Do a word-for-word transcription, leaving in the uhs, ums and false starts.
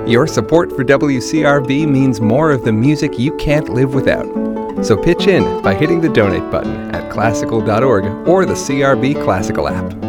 Your support for W C R B means more of the music you can't live without. So pitch in by hitting the donate button at classical dot org or the C R B Classical app.